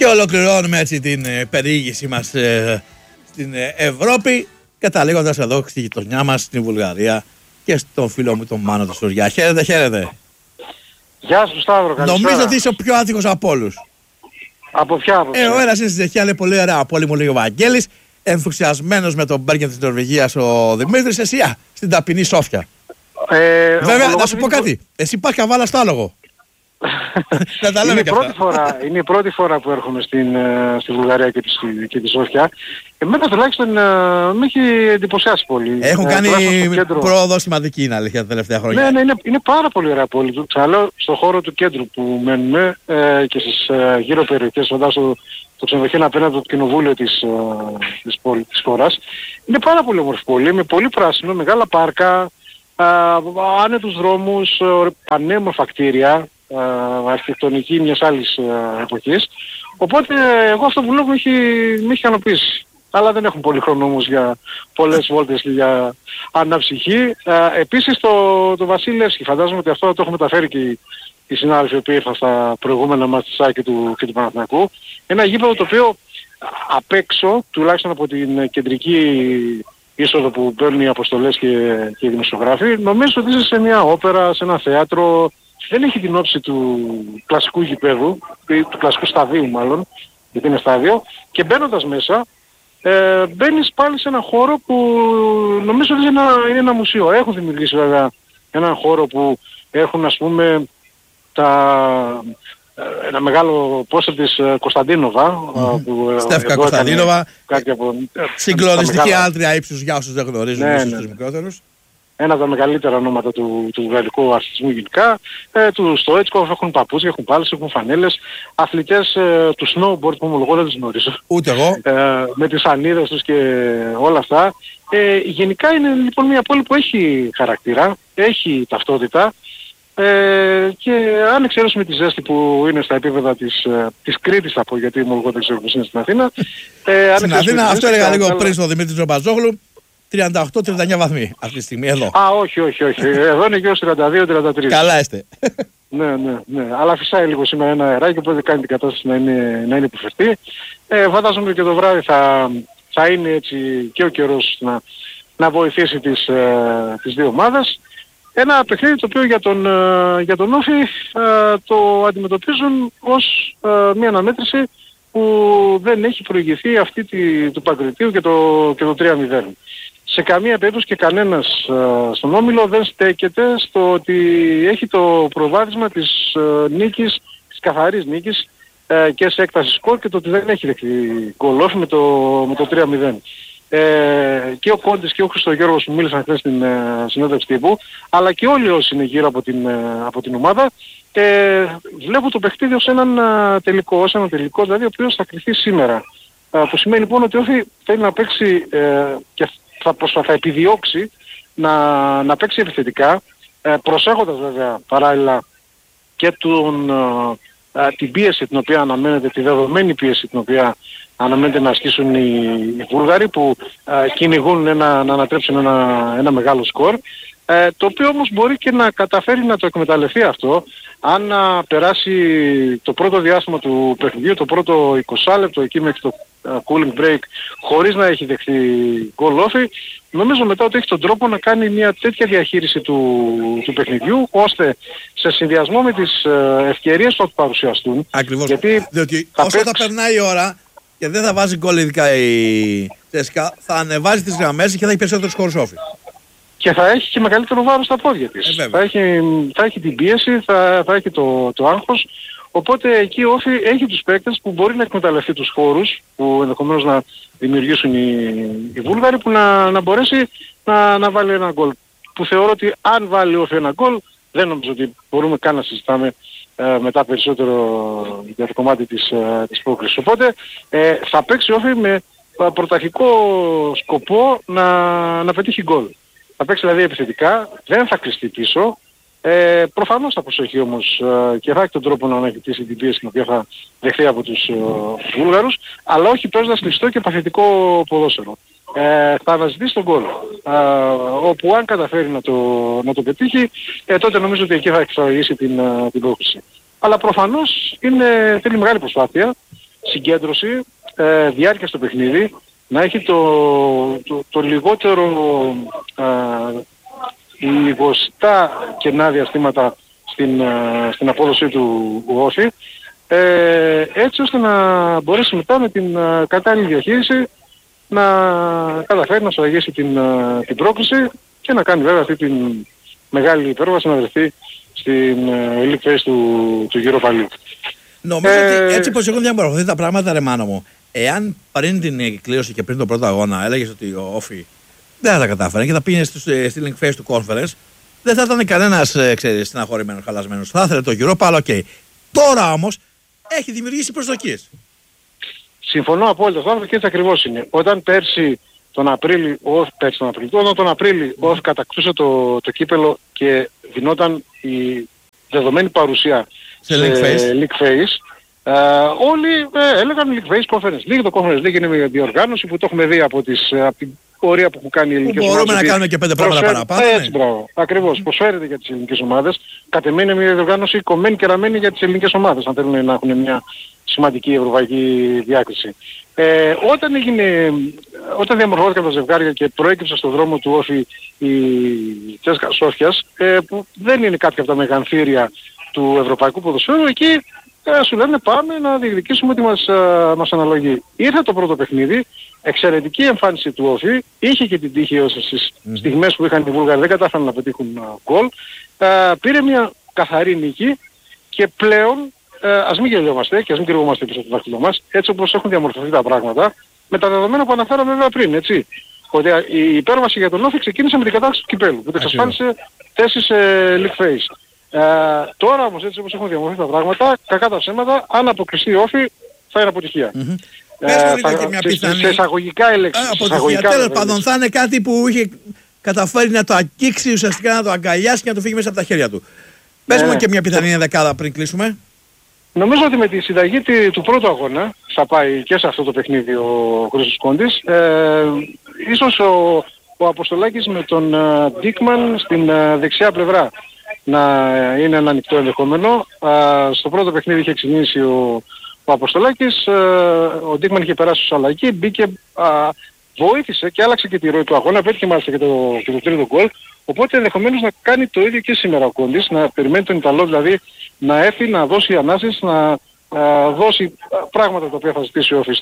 Και ολοκληρώνουμε έτσι την περιήγηση μας στην Ευρώπη, καταλήγοντας εδώ στη γειτονιά μας, στην Βουλγαρία και στον φίλο μου τον Μάνο του Σουριά. Χαίρετε, χαίρετε. Γεια σου Σταύρο, καλησπέρα. Νομίζω ότι είσαι ο πιο άτυχος από όλους. Από ποια άποψη? Ο ένας είναι στη Τσεχία, λέει πολύ ωραία πόλη μου, λέει ο Βαγγέλης. Ενθουσιασμένος με τον Μπέργκεν της Νορβηγίας ο Δημήτρης. Εσύ στην ταπεινή Σόφια. Βέβαια, να σου πω κάτι. Εσύ πας καβάλα στο άλογο. Να τα λέμε είναι η πρώτη φορά που έρχομαι στη Βουλγαρία και τη Σόφια. Εμένα τουλάχιστον με έχει εντυπωσιάσει πολύ. Έχουν κάνει πρόοδο σημαντική, είναι αλήθεια, τα τελευταία χρόνια. Ναι, είναι πάρα πολύ ωραία πόλη. Ξαναλέω, στον χώρο του κέντρου που μένουμε και στις γύρω περιοχές, φαντάζομαι το ξενοδοχείο απέναντι από το κοινοβούλιο της χώρας. Είναι πάρα πολύ όμορφη πόλη, με πολύ πράσινο, μεγάλα πάρκα, άνετους δρόμους, πανέμορφα κτίρια, αρχιτεκτονική μιας άλλης εποχής. Οπότε εγώ αυτό που λέω με έχει ικανοποιήσει. Αλλά δεν έχουν πολύ χρόνο όμως για πολλές βόλτες και για αναψυχή. Επίσης το Βασίλη Λεύσκη, φαντάζομαι ότι αυτό το έχουν μεταφέρει και οι συνάδελφοι που ήρθαν στα προηγούμενα μας της ΣΑΚ και του Παναθηναϊκού. Ένα γήπεδο το οποίο απ' έξω, τουλάχιστον από την κεντρική είσοδο που παίρνουν οι αποστολές και οι δημοσιογράφοι, νομίζω ότι είσαι σε μια όπερα, σε ένα θέατρο. Δεν έχει την όψη του κλασικού γηπέδου, του κλασικού σταδίου μάλλον, γιατί είναι στάδιο, και μπαίνοντας μέσα μπαίνεις πάλι σε ένα χώρο που νομίζω ότι είναι ένα μουσείο. Έχουν δημιουργήσει βέβαια έναν χώρο που έχουν, ας πούμε, ένα μεγάλο πόστερ της Κωνσταντίνοβα. Στέφκα Κωνσταντίνοβα, συγκλονιστική άλτρια ύψους για όσους δεν γνωρίζουν, ίσως τους μικρότερους. Ένα από τα μεγαλύτερα ονόματα του γαλλικού αρχισμού γενικά. Του Στόιτσκοφ, έχουν παπούτσια, έχουν πάλες, έχουν φανέλες. Αθλητές του snowboard που ομολογώ δεν τους γνωρίζω. Ούτε εγώ. Με τις ανίδες τους και όλα αυτά. Γενικά είναι λοιπόν μια πόλη που έχει χαρακτήρα, έχει ταυτότητα. Και αν εξαιρέσουμε τη ζέστη που είναι στα επίπεδα της Κρήτης, θα πω, γιατί ομολογώ δεν ξέρω πώς είναι στην Αθήνα. Στην Αθήνα, αυτό έλεγα λίγο πριν στον Δημήτρη Τζομπατζόγλου. 38-39 βαθμοί αυτή τη στιγμή εδώ. Όχι. Εδώ είναι γύρω 32-33. Καλά είστε. Ναι. Αλλά φυσάει λίγο σήμερα ένα αεράκι, οπότε κάνει την κατάσταση να είναι υποφερτή. Φαντάζομαι και το βράδυ θα είναι έτσι και ο καιρός να βοηθήσει τις δύο ομάδες. Ένα παιχνίδι το οποίο για τον Όφη το αντιμετωπίζουν ως μια αναμέτρηση που δεν έχει προηγηθεί αυτή του Παγκριτίου και το 3-0. Σε καμία περίπτωση και κανένας στον Όμιλο δεν στέκεται στο ότι έχει το προβάδισμα της νίκης, της καθαρής νίκης και σε έκταση σκορ, και το ότι δεν έχει δεχτεί γκολ Όφη με το 3-0. Και ο Κόντης και ο Χριστογιώργος που μίλησαν χθες στην συνέντευξη τύπου, αλλά και όλοι όσοι είναι γύρω από την ομάδα, βλέπω το παιχνίδι ως έναν τελικό, δηλαδή ο οποίος θα κρυφθεί σήμερα. Που σημαίνει λοιπόν ότι Όφη θέλει να παίξει και θα επιδιώξει να παίξει επιθετικά, προσέχοντας βέβαια παράλληλα και την πίεση την οποία αναμένεται, τη δεδομένη πίεση την οποία αναμένεται να ασκήσουν οι Βούλγαροι, που κυνηγούν να ανατρέψουν ένα μεγάλο σκορ, το οποίο όμως μπορεί και να καταφέρει να το εκμεταλλευτεί αυτό αν περάσει το πρώτο διάστημα του παιχνιδιού, το πρώτο 20 λεπτό εκεί μέχρι το cooling break, χωρίς να έχει δεχθεί γκολ Όφη. Νομίζω μετά ότι έχει τον τρόπο να κάνει μια τέτοια διαχείριση του παιχνιδιού, ώστε σε συνδυασμό με τις ευκαιρίες που θα παρουσιαστούν. Ακριβώς, διότι όσο θα περνάει η ώρα και δεν θα βάζει γκολ ειδικά η Τσέσκα, θα ανεβάζει τις γραμμές και θα έχει περισσότερους χώρους Όφη. Και θα έχει και μεγαλύτερο βάρος στα πόδια της. Θα έχει την πίεση, θα έχει το άγχος. Οπότε εκεί ο Όφη έχει τους παίκτες που μπορεί να εκμεταλλευτεί τους χώρους που ενδεχομένως να δημιουργήσουν οι Βούλγαροι, που να μπορέσει να βάλει ένα γκολ. Που θεωρώ ότι αν βάλει ο Όφη ένα γκολ, δεν νομίζω ότι μπορούμε καν να συζητάμε μετά περισσότερο για το κομμάτι της πρόκρισης. Οπότε θα παίξει ο Όφη με πρωταρχικό σκοπό να πετύχει γκολ. Θα παίξει δηλαδή επιθετικά, δεν θα κλειστεί πίσω. Προφανώς θα προσέχει όμως και θα έχει τον τρόπο να ανακοιτήσει την πίεση την οποία θα δεχθεί από τους Βούλγαρους, αλλά όχι παίζοντας κλειστό και παθητικό ποδόσφαιρο. Θα αναζητήσει τον γκολ, όπου αν καταφέρει να το πετύχει, τότε νομίζω ότι εκεί θα εξαγωγήσει την πρόκληση. Αλλά προφανώς θέλει μεγάλη προσπάθεια συγκέντρωση, διάρκεια στο παιχνίδι, να έχει το λιγότερο λιγοστά κενά διαστήματα στην απόδοση του Όφη, έτσι ώστε να μπορέσει μετά με την κατάλληλη διαχείριση να καταφέρει να σφραγίσει την πρόκληση και να κάνει βέβαια αυτή την μεγάλη υπέρβαση να βρεθεί στην elite phase του Europa League. Νομίζω ότι έτσι πως έχουν διαμορφωθεί τα πράγματα, ρε Μάνο μου, εάν πριν την κλήρωση και πριν τον πρώτο αγώνα έλεγες ότι ο Όφη δεν θα τα κατάφερε και θα πήγαινε στη link phase του conference, δεν θα ήταν κανένας στεναχωρημένος, χαλασμένος. Θα ήθελε το Europa, αλλά οκ. Τώρα όμως έχει δημιουργήσει προσδοκίες. Συμφωνώ απόλυτα, και έτσι ακριβώς είναι. Όταν πέρσι τον Απρίλιο, όταν τον Απρίλιο ο Όφη κατακτούσε το κύπελο και δινόταν η δεδομένη παρουσία σε league phase, όλοι έλεγαν league phase, conference league. Το conference league είναι μια διοργάνωση που το έχουμε δει από την πορεία που έχουν κάνει οι ελληνικές ομάδες. Μπορούμε να κάνουμε και 5 πράγματα παραπάνω. Έτσι, μπράβο. Ακριβώς. Προσφέρεται για τις ελληνικές ομάδες. Κατ' εμέ είναι μια διοργάνωση κομμένη και ραμμένη για τις ελληνικές ομάδες, αν θέλουν να έχουν μια σημαντική ευρωπαϊκή διάκριση. Όταν διαμορφώθηκαν τα ζευγάρια και προέκυψε στον δρόμο του Όφη η Τσέσκα Σόφιας, που δεν είναι κάποια από τα μεγανθήρια του ευρωπαϊκού ποδοσφαίρου, εκεί σου λένε πάμε να διεκδικήσουμε ό,τι μας αναλογεί. Ήρθε το πρώτο παιχνίδι, εξαιρετική εμφάνιση του Όφη, είχε και την τύχη ως στις στιγμές που είχαν οι Βούλγαροι δεν κατάφεραν να πετύχουν γκολ, πήρε μια καθαρή νίκη και πλέον ας μην γελιόμαστε και ας μην κρυβόμαστε πίσω από το δάχτυλο μας, έτσι όπως έχουν διαμορφωθεί τα πράγματα, με τα δεδομένα που αναφέραμε βέβαια πριν, έτσι. Ότι η υπέρβαση για τον Όφη ξεκίνησε με την κατάκτηση του κυπέλου, που εξασφάλισε θέσεις σε league phase. Τώρα όμως έτσι όπως έχουν διαμορφωθεί τα πράγματα, κακά τα ψέματα, αν αποκλειστεί ο Όφη θα είναι αποτυχία. Πες μου λίγο και μια πιθανή. Σε εισαγωγικά έλεξη. Αποτυχία, τέλος πάντων, θα είναι κάτι που είχε καταφέρει να το αγγίξει, ουσιαστικά να το αγκαλιάσει και να το φύγει μέσα από τα χέρια του. Πες μου και μια πιθανή δεκάδα πριν κλείσουμε. Νομίζω ότι με τη συνταγή του πρώτου αγώνα θα πάει και σε αυτό το παιχνίδι ο Χρήστος Κόντης. Ίσως ο Αποστολάκης με τον Ντίκμαν στην δεξιά πλευρά να είναι ένα ανοιχτό ενδεχόμενο. Στο πρώτο παιχνίδι είχε ξεκινήσει ο Αποστολάκης, ο Ντίκμαν είχε περάσει ως αλλαγή, μπήκε, βοήθησε και άλλαξε και τη ροή του αγώνα, πέτυχε μάλιστα και το τρίτο γκολ. Οπότε ενδεχομένως να κάνει το ίδιο και σήμερα ο Κόντης, να περιμένει τον Ιταλό δηλαδή να έρθει, να δώσει ανάσεις, να δώσει πράγματα τα οποία θα ζητήσει ο Όφη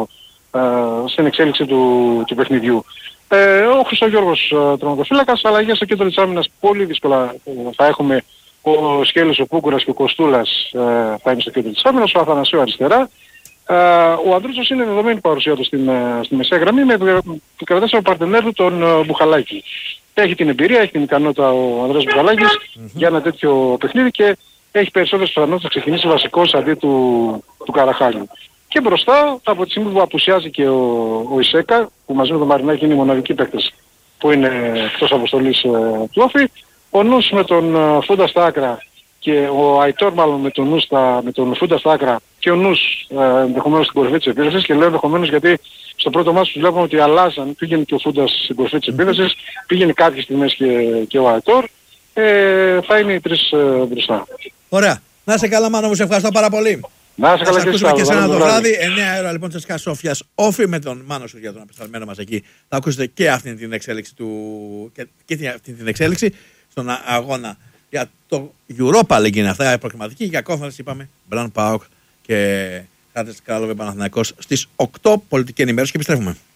στην εξέλιξη του παιχνιδιού. Ο Χριστόγιώργος τερματοφύλακας, αλλαγές στο κέντρο της άμυνας πολύ δύσκολα θα έχουμε. Ο Σκέλης, ο Πούκουρας και ο Κοστούλας θα είναι στο κέντρο της άμυνας, ο Αθανασίου αριστερά. Ο Ανδρούτσος είναι δεδομένη παρουσία του στη μεσαία γραμμή με το κρατάσιο παρτενέρ του τον Μπουχαλάκη. Έχει την εμπειρία, έχει την ικανότητα ο Ανδρέας Μπουχαλάκης για ένα τέτοιο παιχνίδι και έχει περισσότερες πιθανότητες να ξεκινήσει βασικός αντί του Καραχάλιου. Και μπροστά, από τη στιγμή που απουσιάζει και ο Ισέκα, που μαζί με τον Μαρινάκη είναι οι μοναδικοί παίκτες που είναι εκτός αποστολής του Όφη, ο Νους με τον Φούντα στα άκρα και ο Αϊτόρ μάλλον με τον Φούντα στα άκρα και ο Νους ενδεχομένως στην κορυφή της επίθεσης, και λέω ενδεχομένως γιατί στο πρώτο μάτς βλέπουμε ότι αλλάζαν, πήγαινε και ο Φούντας στην κορυφή της επίθεσης, πήγαινε κάποιες στιγμές και ο Αϊτόρ, θα είναι οι τρεις μπροστά. Ωραία. Να είσαι καλά Μάνο μου, σε ευχαριστώ πάρα πολύ. Να σε καλά και ακούσουμε και σένα το βράδυ, 9 ώρα λοιπόν Τσέσκα Σόφιας Όφη με τον Μάνο σου για τον απεσταλμένο μας εκεί. Θα ακούσετε και αυτή την εξέλιξη και αυτή την εξέλιξη στον αγώνα για το Europa League είναι αυτά, η προκριματική για conference είπαμε, Μπραν Πάοκ και Χάρτες Κράλοβε Παναθηναϊκός στις 8 πολιτική ενημέρωση και επιστρέφουμε.